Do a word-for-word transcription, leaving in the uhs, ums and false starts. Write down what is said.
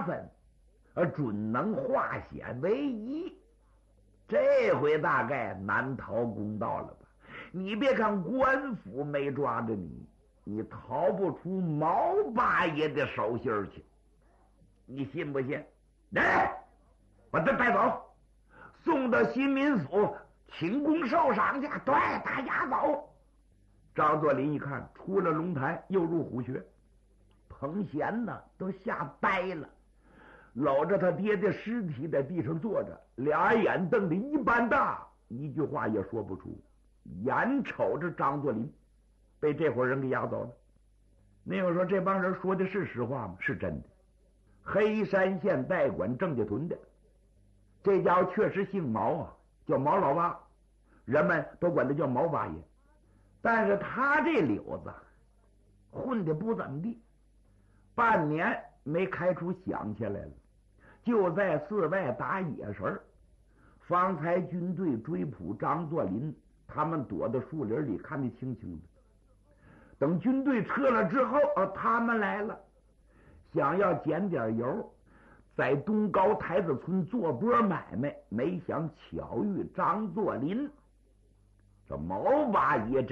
分，呃，准能化险为夷。这回大概难逃公道了吧？你别看官府没抓着你，你逃不出毛八爷的手心去。你信不信？来，把他带走，送到新民府请功受赏去。对，大家走。张作霖一看，出了龙台又入虎穴，彭贤呢都吓呆了，搂着他爹的尸体在地上坐着，俩眼瞪得一般大，一句话也说不出，眼瞅着张作霖被这伙人给押走了。那个说这帮人说的是实话吗？是真的。黑山县代管郑家屯的这家伙确实姓毛啊，叫毛老八，人们都管他叫毛八爷。但是他这柳子混的不怎么地，半年没开出响起来了，就在寺外打野神。方才军队追捕张作霖，他们躲到树林里看得清清的。等军队撤了之后，呃，他们来了，想要捡点油，在东高台子村做波买卖，没想巧遇张作霖。这毛八爷